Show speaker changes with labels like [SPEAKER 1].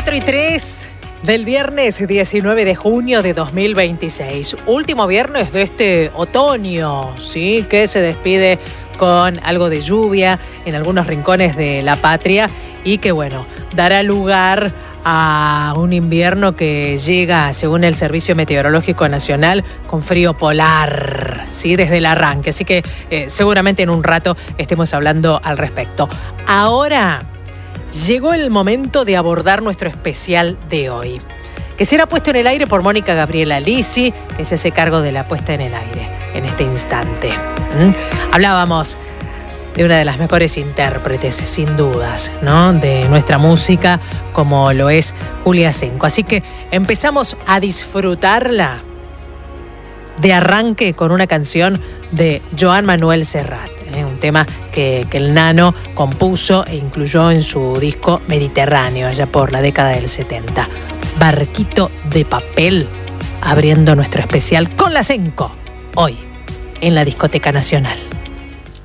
[SPEAKER 1] 4:03 del viernes 19 de junio de 2026. Último viernes de este otoño, ¿sí? Que se despide con algo de lluvia en algunos rincones de la patria y que, bueno, dará lugar a un invierno que llega, según el Servicio Meteorológico Nacional, con frío polar, ¿sí? Desde el arranque. Así que seguramente en un rato estemos hablando al respecto. Ahora llegó el momento de abordar nuestro especial de hoy, que será puesto en el aire por Mónica Gabriela Lisi, que se hace cargo de la puesta en el aire en este instante. Hablábamos de una de las mejores intérpretes, sin dudas, ¿no?, de nuestra música, como lo es Julia Senko. Así que empezamos a disfrutarla de arranque con una canción de Joan Manuel Serrat, un tema que el Nano compuso e incluyó en su disco Mediterráneo, allá por la década del 70. Barquito de papel, abriendo nuestro especial con la Senko, hoy en la Discoteca Nacional.